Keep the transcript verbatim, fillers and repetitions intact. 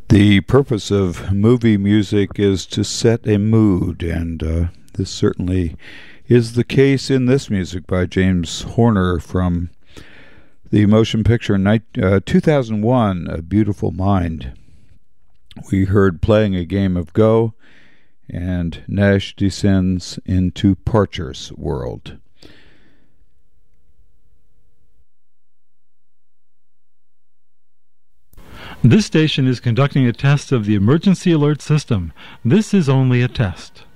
The purpose of movie music is to set a mood, and uh, this certainly is the case in this music by James Horner from the motion picture uh, two thousand one, A Beautiful Mind. We heard Playing a Game of Go and Nash Descends into Parcher's World. This station is conducting a test of the emergency alert system. This is only a test.